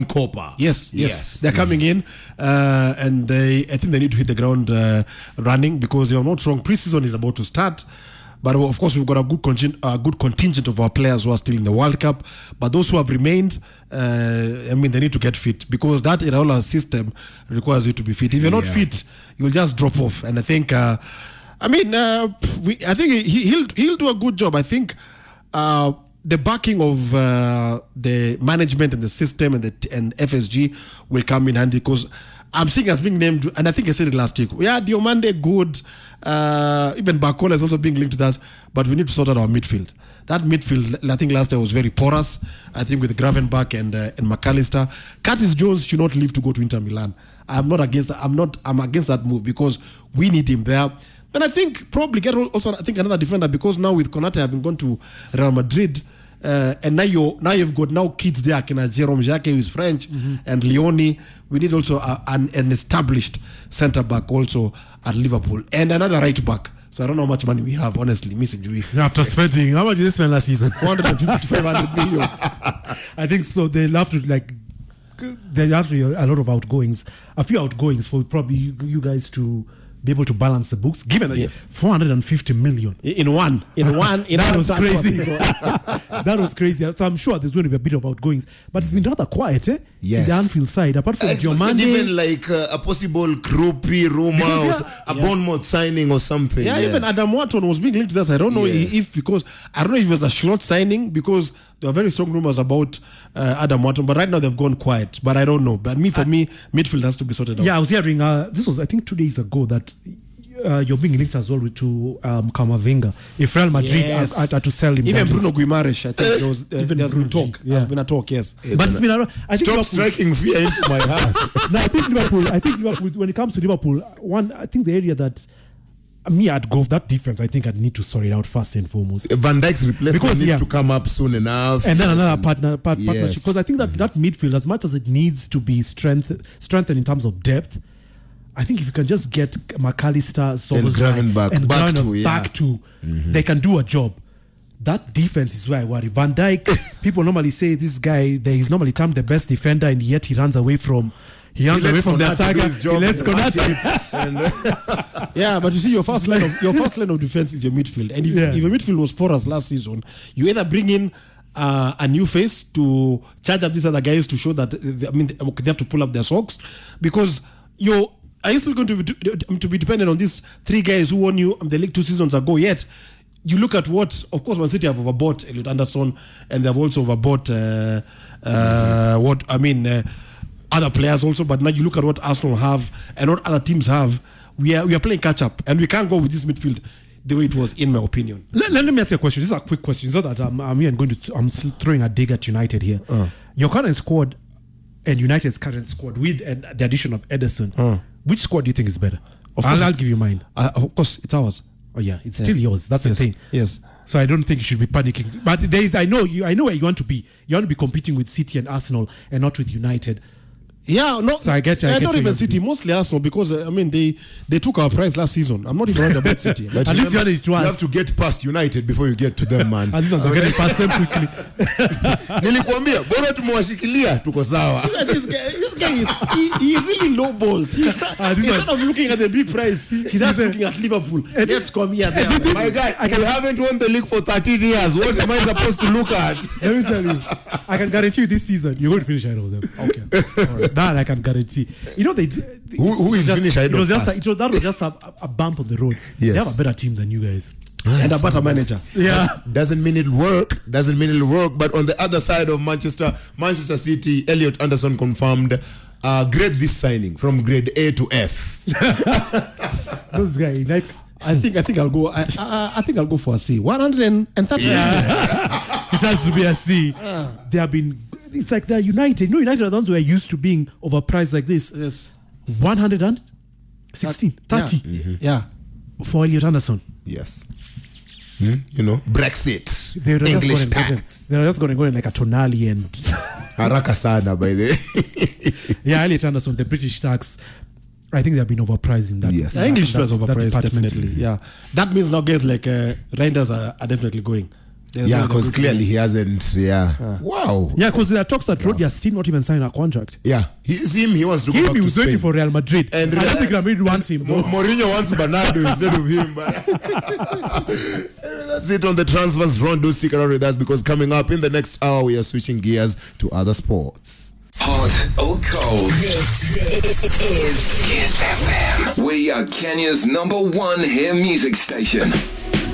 Kopa. Yes. They're coming in, and I think they need to hit the ground running, because if I'm not wrong, pre-season is about to start. But of course, we've got a good contingent of our players who are still in the World Cup. But those who have remained, they need to get fit, because that Iraola system requires you to be fit. If you're not fit, you'll just drop off. And I think, I think he'll do a good job. I think the backing of the management and the system and FSG will come in handy, because I'm seeing as being named, and I think I said it last week. Yeah, Diomande good. Even Bakola is also being linked to that, but we need to sort out our midfield. That midfield, I think last year was very porous. I think with Gravenberch and McAllister. Curtis Jones should not leave to go to Inter Milan. I'm against that move, because we need him there. And I think probably get also another defender, because now with Konate having gone to Real Madrid, and now you've got kids there, Jerome Jacques, who is French, and Leone. We need also an established centre back also at Liverpool, and another right back. So I don't know how much money we have, honestly. Missing Jui. After spending, how much did they spend last season? 450 to 500 million. I think so. They'll have to a lot of outgoings, a few outgoings for probably you guys to be able to balance the books, given that 450 million in one that was crazy. That was crazy. So I'm sure there's going to be a bit of outgoings, but it's been rather quiet, in the Anfield side, apart from Diomande. Even like a possible Krupi rumor or a Bournemouth signing or something. Even Adam Wharton was being linked to this. I don't know if it was a short signing, because there are very strong rumors about Adam Wharton, but right now they've gone quiet. But I don't know. But for me, midfield has to be sorted out. Yeah, I was hearing, this was I think 2 days ago, that you're being linked as well to Camavinga. If Real Madrid are to sell him, even Bruno Guimaraes, I think there's been talk. There's been a talk, yes. But it's been stop striking fear into my heart. No, I think Liverpool. When it comes to Liverpool, I think the area that I'd go that defense. I think I'd need to sort it out first and foremost. Van Dijk's replacement needs to come up soon enough, and then another partnership. Because I think that midfield, as much as it needs to be strengthened in terms of depth, I think if you can just get McAllister, and Gravenberch back to, they can do a job. That defense is where I worry. Van Dijk, people normally say this guy, he's normally termed the best defender, and yet he runs away from. He runs away from the attacker. He lets Konate. But you see, your first line of defense is your midfield. And if your midfield was porous last season, you either bring in a new face to charge up these other guys to show that they have to pull up their socks, because are you still going to be dependent on these three guys who won you the league 2 seasons ago? Yet you look at what, of course, Man City have overbought Elliot Anderson, and they have also overbought other players also. But now you look at what Arsenal have and what other teams have. We are playing catch up, and we can't go with this midfield the way it was, in my opinion. Let me ask you a question. This is a quick question. So that I'm throwing a dig at United here. Your current squad and United's current squad with the addition of Ederson, which squad do you think is better? I'll give you mine. Of course, it's ours. Oh yeah, it's still yours. That's the thing. Yes. So I don't think you should be panicking. But I know where you want to be. You want to be competing with City and Arsenal, and not with United. Yeah, no. So I get not even City, mostly Arsenal, because they took our prize last season. I'm not even worried about City. But at least you have to get past United before you get to them, man. At least I'm getting past them quickly. Nilikwambia bora tumewashikilia tuko sawa. This guy is he really low ball. Instead of looking at the big prize, he's just looking at Liverpool. Let's come here. My guy, you haven't won the league for 13 years. What am I supposed to look at? Let me tell you, I can guarantee you this season you're going to finish ahead of them. Okay. All right. That I can guarantee. Who is finished ahead of us? That was just a bump on the road. Yes. They have a better team than you guys. And a better manager. Yeah. Doesn't mean it'll work. But on the other side of Manchester City, Elliot Anderson confirmed grade this signing from grade A to F. Those guys, next. I think I'll go. I think I'll go for a C. 130. Yeah. It has to be a C. They have been. It's like they're United. You know, United are the ones who are used to being overpriced like this. Yes. 116, 30. Yeah. For Elliot Anderson. Yes. Brexit. English tax. They're just going to go in like a Tonali and Haraka sana, by the way. Yeah, Elliot Anderson, the British tax. I think they have been overpriced in that. Yes. The English players overpriced, definitely. Yeah. That means now guys like Reinders are definitely going. Yeah, because clearly he hasn't. Yeah. Wow. Yeah, because there are talks that Rodri has still not even signed a contract. Yeah. He wants to go back He to was waiting Spain. for Real Madrid. And I don't think Real Madrid wants him. Mourinho wants Bernardo instead of him. But that's it on the transfers front. Do stick around with us because coming up in the next hour, we are switching gears to other sports. Hot or cold? This is Kiss FM. We are Kenya's #1 hair music station.